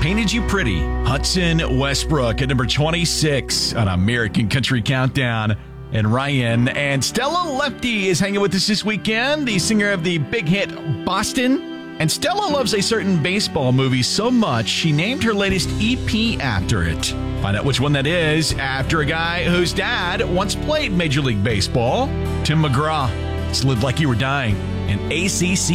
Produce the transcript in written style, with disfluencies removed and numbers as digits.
Painted You Pretty. Hudson Westbrook at number 26 on American Country Countdown. And Ryan and Stella Lefty is hanging with us this weekend, the singer of the big hit Boston. And Stella loves a certain baseball movie so much, she named her latest EP after it. Find out which one that is after a guy whose dad once played Major League Baseball. Tim McGraw. It's Live Like You Were Dying, and ACC